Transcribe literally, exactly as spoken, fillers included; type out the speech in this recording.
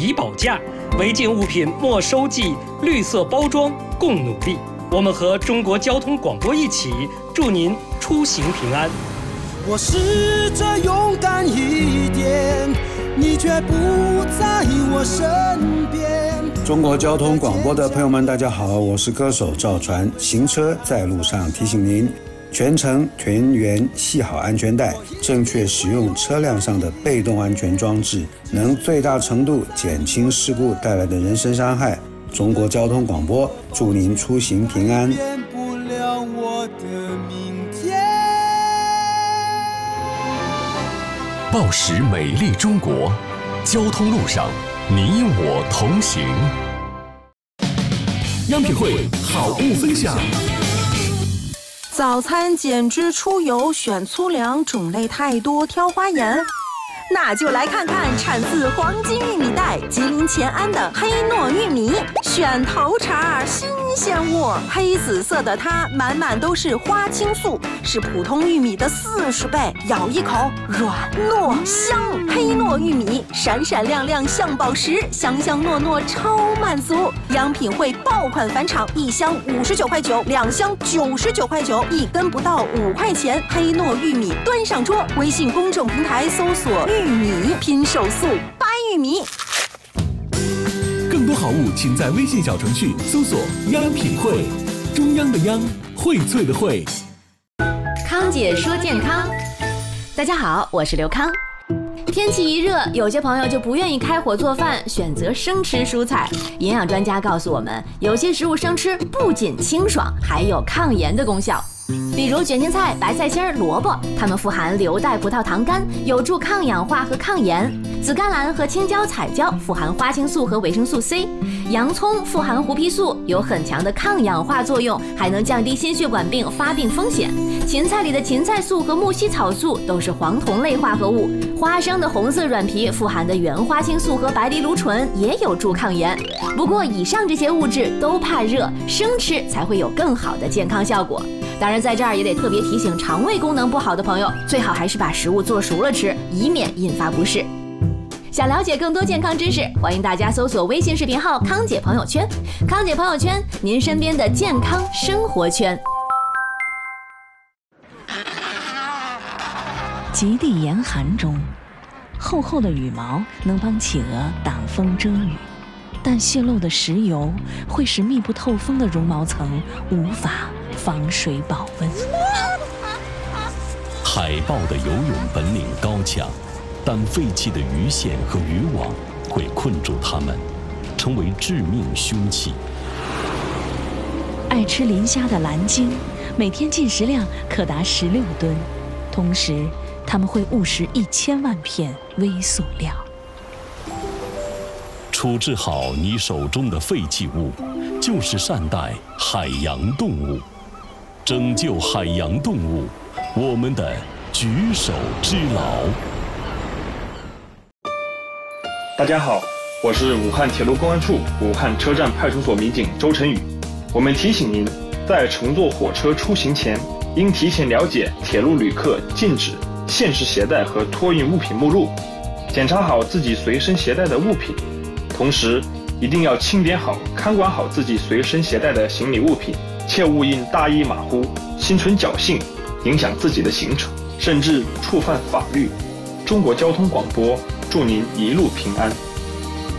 宜保价，违禁物品没收记，绿色包装，共努力。我们和中国交通广播一起，祝您出行平安。 我试着勇敢一点，你却不在我身边。 中国交通广播的朋友们，大家好，我是歌手赵传。行车在路上，提醒您全程全员系好安全带，正确使用车辆上的被动安全装置，能最大程度减轻事故带来的人身伤害。中国交通广播祝您出行平安。 变不了我的明天。 报时美丽中国，交通路上你我同行。央品汇好物分享。 早餐减脂出油选粗粮，种类太多挑花眼。那就来看看产自黄金玉米带吉林乾安的黑糯玉米，选头茬新鲜物，黑紫色的它满满都是花青素，是普通玉米的四十倍，咬一口软糯香。黑糯玉米闪闪亮亮像宝石，香香糯糯超满足。央品汇爆款返场，一箱五十九块九，两箱九十九块九，一根不到五块钱。黑糯玉米端上桌，微信公众平台搜索玉米拼手速掰玉米。 更多好物请在微信小程序搜索央品汇，中央的央，荟萃的荟。 康姐说健康，大家好，我是刘康。天气一热，有些朋友就不愿意开火做饭，选择生吃蔬菜。营养专家告诉我们，有些食物生吃不仅清爽，还有抗炎的功效。比如卷心菜、白菜心、萝卜，它们富含硫代葡萄糖苷，有助抗氧化和抗炎。紫甘蓝和青椒、彩椒富含花青素和维生素 C。洋葱富含胡皮素，有很强的抗氧化作用，还能降低心血管病发病风险。芹菜里的芹菜素和木犀草素都是黄酮类化合物。花生的红色软皮富含的原花青素和白藜芦醇也有助抗炎。不过以上这些物质都怕热，生吃才会有更好的健康效果。当然在这儿也得特别提醒肠胃功能不好的朋友，最好还是把食物做熟了吃，以免引发不适。想了解更多健康知识，欢迎大家搜索微信视频号康姐朋友圈。康姐朋友圈，您身边的健康生活圈。 极地严寒中，厚厚的羽毛能帮企鹅挡风遮雨，但泄漏的石油会使密不透风的绒毛层无法防水保温。 海豹的游泳本领高强，但废弃的鱼线和渔网会困住它们，成为致命凶器。 爱吃磷虾的蓝鲸，每天进食量可达十六吨，同时它们会误食一千万片微塑料。 处置好你手中的废弃物，就是善待海洋动物。拯救海洋动物，我们的举手之劳。 大家好，我是武汉铁路公安处武汉车站派出所民警周晨宇。我们提醒您，在乘坐火车出行前，应提前了解铁路旅客禁止、限时携带和托运物品目录，检查好自己随身携带的物品，同时一定要清点好、看管好自己随身携带的行李物品，切勿因大意马虎、心存侥幸，影响自己的行程，甚至触犯法律。中国交通广播祝您一路平安。